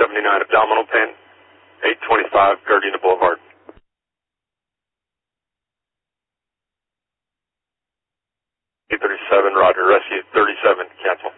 79 abdominal pain, 825 Gardena Boulevard. 837, roger, rescue 37, cancel.